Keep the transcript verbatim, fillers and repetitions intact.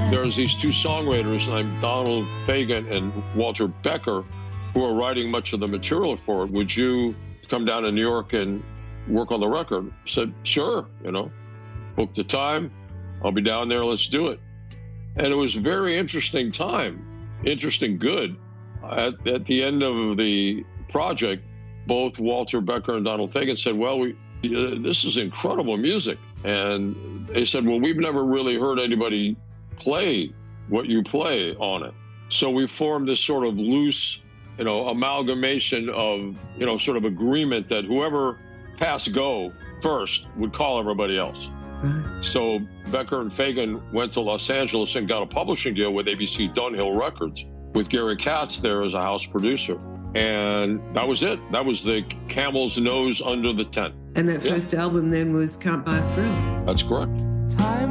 there's these two songwriters named Donald Fagen and Walter Becker who are writing much of the material for it. Would you come down to New York and work on the record? I said, sure, you know, book the time. I'll be down there. Let's do it. And it was a very interesting time, interesting good. At, at the end of the project, both Walter Becker and Donald Fagen said, well, we, uh, this is incredible music. And they said, well, we've never really heard anybody play what you play on it. So we formed this sort of loose, you know, amalgamation of, you know, sort of agreement that whoever passed go first would call everybody else. Right. So Becker and Fagen went to Los Angeles and got a publishing deal with A B C Dunhill Records with Gary Katz there as a house producer. And that was it. That was the camel's nose under the tent. And that first yeah. album then was Can't Buy a Thrill. That's correct. Time